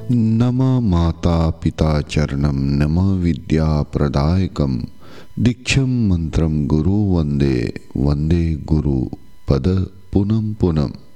नम माता पिता चरणम नम विद्या प्रदायकम दीक्षम मंत्रम गुरु वंदे वंदे गुरु पद पुनम पुनम।